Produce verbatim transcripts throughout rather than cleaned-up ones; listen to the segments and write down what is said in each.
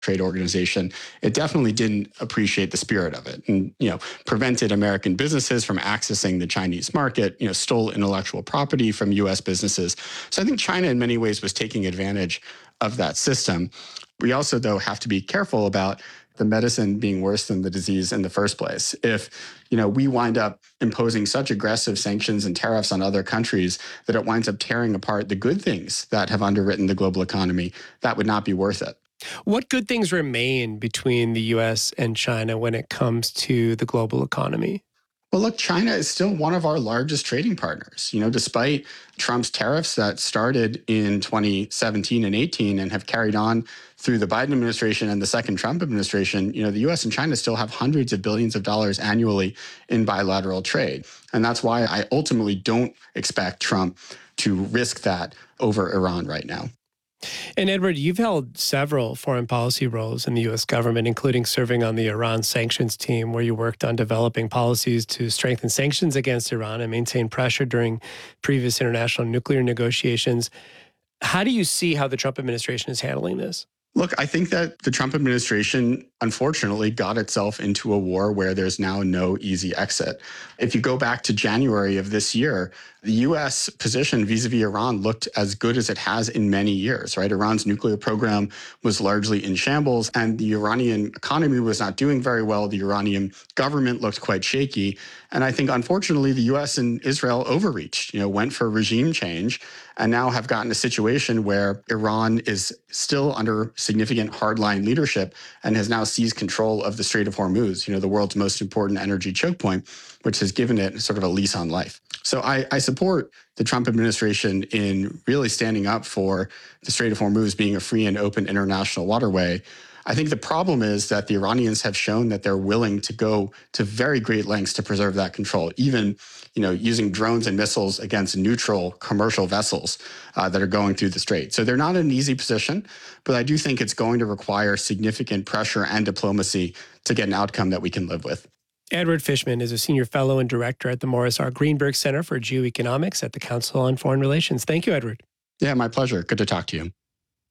Trade Organization, it definitely didn't appreciate the spirit of it, and you know prevented American businesses from accessing the Chinese market. You know, stole intellectual property from U S businesses. So I think China, in many ways, was taking advantage of that system. We also, though, have to be careful about the medicine being worse than the disease in the first place. If you know we wind up imposing such aggressive sanctions and tariffs on other countries that it winds up tearing apart the good things that have underwritten the global economy, that would not be worth it. What good things remain between the U S and China when it comes to the global economy? Well, look, China is still one of our largest trading partners. You know, despite Trump's tariffs that started in twenty seventeen and eighteen and have carried on through the Biden administration and the second Trump administration, you know, the U S and China still have hundreds of billions of dollars annually in bilateral trade. And that's why I ultimately don't expect Trump to risk that over Iran right now. And Edward, you've held several foreign policy roles in the U S government, including serving on the Iran sanctions team, where you worked on developing policies to strengthen sanctions against Iran and maintain pressure during previous international nuclear negotiations. How do you see how the Trump administration is handling this? Look, I think that the Trump administration, unfortunately, got itself into a war where there's now no easy exit. If you go back to January of this year, the U S position vis-a-vis Iran looked as good as it has in many years, right? Iran's nuclear program was largely in shambles, and the Iranian economy was not doing very well. The Iranian government looked quite shaky. And I think, unfortunately, the U S and Israel overreached, you know, went for regime change, and now have gotten a situation where Iran is still under significant hardline leadership and has now seized control of the Strait of Hormuz, you know, the world's most important energy choke point, which has given it sort of a lease on life. So I, I support the Trump administration in really standing up for the Strait of Hormuz being a free and open international waterway. I think the problem is that the Iranians have shown that they're willing to go to very great lengths to preserve that control, even you know, using drones and missiles against neutral commercial vessels uh, that are going through the strait. So they're not in an easy position, but I do think it's going to require significant pressure and diplomacy to get an outcome that we can live with. Edward Fishman is a senior fellow and director at the Morris R. Greenberg Center for Geoeconomics at the Council on Foreign Relations. Thank you, Edward. Yeah, my pleasure. Good to talk to you.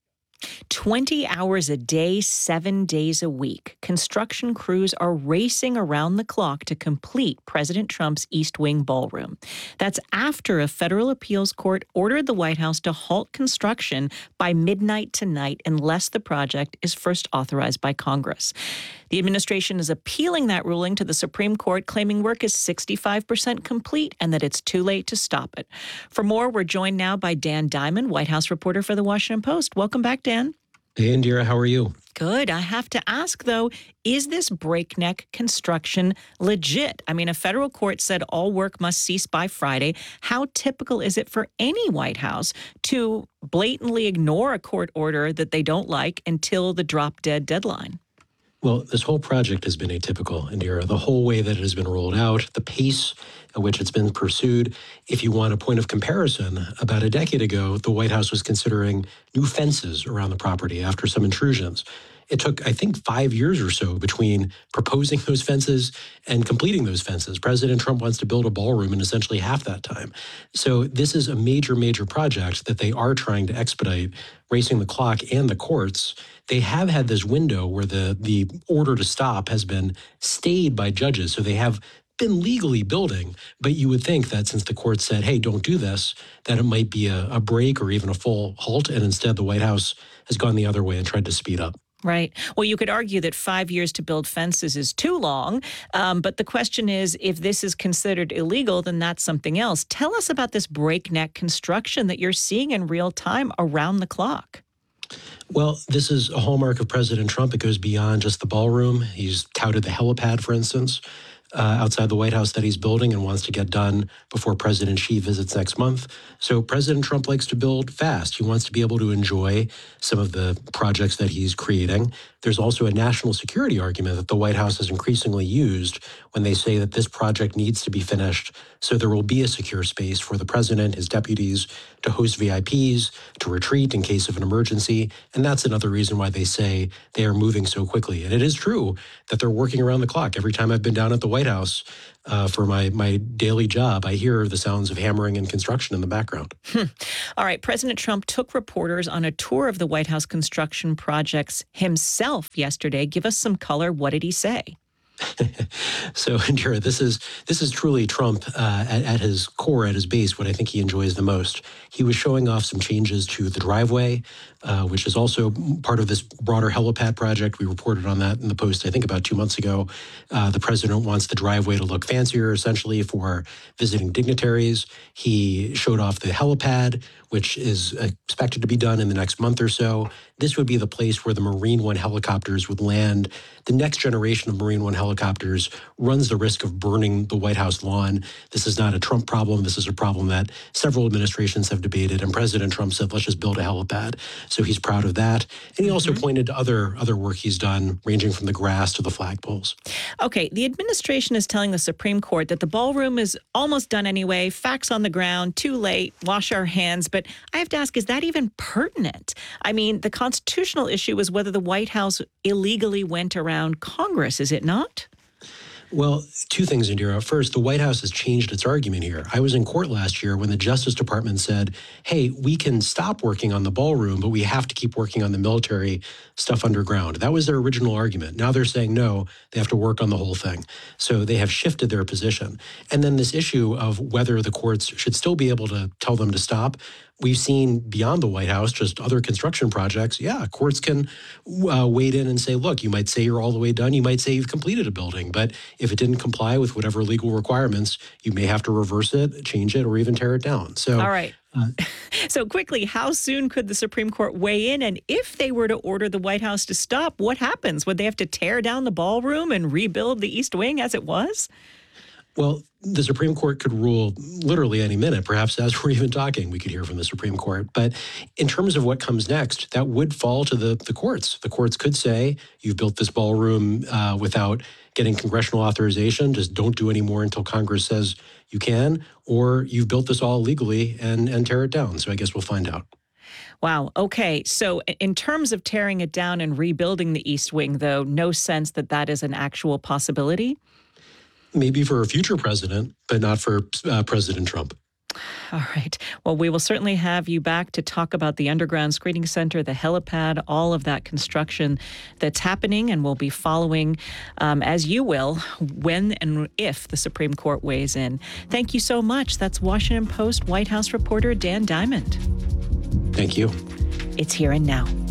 twenty hours a day, seven days a week. Construction crews are racing around the clock to complete President Trump's East Wing ballroom. That's after a federal appeals court ordered the White House to halt construction by midnight tonight unless the project is first authorized by Congress. The administration is appealing that ruling to the Supreme Court, claiming work is sixty-five percent complete and that it's too late to stop it. For more, we're joined now by Dan Diamond, White House reporter for The Washington Post. Welcome back, Dan. Hey, Indira, how are you? Good. I have to ask, though, is this breakneck construction legit? I mean, a federal court said all work must cease by Friday. How typical is it for any White House to blatantly ignore a court order that they don't like until the drop-dead deadline? Well, this whole project has been atypical, Indira. The whole way that it has been rolled out, the pace at which it's been pursued. If you want a point of comparison, about a decade ago, the White House was considering new fences around the property after some intrusions. It took, I think, five years or so between proposing those fences and completing those fences. President Trump wants to build a ballroom in essentially half that time. So this is a major, major project that they are trying to expedite, racing the clock and the courts. They have had this window where the, the order to stop has been stayed by judges. So they have been legally building, but you would think that since the court said, hey, don't do this, that it might be a, a break or even a full halt. And instead, the White House has gone the other way and tried to speed up. Right. Well, you could argue that five years to build fences is too long. Um, but the question is, if this is considered illegal, then that's something else. Tell us about this breakneck construction that you're seeing in real time around the clock. Well, this is a hallmark of President Trump. It goes beyond just the ballroom. He's touted the helipad, for instance, uh, outside the White House that he's building and wants to get done before President Xi visits next month. So President Trump likes to build fast. He wants to be able to enjoy some of the projects that he's creating. There's also a national security argument that the White House has increasingly used when they say that this project needs to be finished so there will be a secure space for the president, his deputies, to host V I Ps, to retreat in case of an emergency. And that's another reason why they say they are moving so quickly. And it is true that they're working around the clock. Every time I've been down at the White House uh, for my, my daily job, I hear the sounds of hammering and construction in the background. Hmm. All right. President Trump took reporters on a tour of the White House construction projects himself yesterday. Give us some color. What did he say? So, Indira, this is this is truly Trump uh, at, at his core, at his base, what I think he enjoys the most. He was showing off some changes to the driveway, uh, which is also part of this broader helipad project. We reported on that in the Post, I think, about two months ago. Uh, the president wants the driveway to look fancier, essentially, for visiting dignitaries. He showed off the helipad, which is expected to be done in the next month or so. This would be the place where the Marine One helicopters would land. The next generation of Marine One helicopters runs the risk of burning the White House lawn. This is not a Trump problem. This is a problem that several administrations have debated. And President Trump said, let's just build a helipad. So he's proud of that. And he also mm-hmm. pointed to other, other work he's done, ranging from the grass to the flagpoles. Okay, the administration is telling the Supreme Court that the ballroom is almost done anyway. Facts on the ground, too late, wash our hands. But I have to ask, is that even pertinent? I mean, the constitutional issue is whether the White House illegally went around Congress, is it not? Well, two things, Indira. First, the White House has changed its argument here. I was in court last year when the Justice Department said, hey, we can stop working on the ballroom, but we have to keep working on the military stuff underground. That was their original argument. Now they're saying, no, they have to work on the whole thing. So they have shifted their position. And then this issue of whether the courts should still be able to tell them to stop. We've seen beyond the White House, just other construction projects. Yeah, courts can uh, wade in and say, look, you might say you're all the way done. You might say you've completed a building. But if it didn't comply with whatever legal requirements, you may have to reverse it, change it, or even tear it down. So, all right. Uh, so quickly, how soon could the Supreme Court weigh in? And if they were to order the White House to stop, what happens? Would they have to tear down the ballroom and rebuild the East Wing as it was? Well, the Supreme Court could rule literally any minute. Perhaps as we're even talking, we could hear from the Supreme Court. But in terms of what comes next, that would fall to the, the courts. The courts could say, you've built this ballroom uh, without getting congressional authorization. Just don't do any more until Congress says you can. Or you've built this all legally and, and tear it down. So I guess we'll find out. Wow. Okay. So in terms of tearing it down and rebuilding the East Wing, though, no sense that that is an actual possibility? Maybe for a future president, but not for uh, President Trump. All right. Well, we will certainly have you back to talk about the underground screening center, the helipad, all of that construction that's happening, and we'll be following, um, as you will, when and if the Supreme Court weighs in. Thank you so much. That's Washington Post White House reporter Dan Diamond. Thank you. It's Here and Now.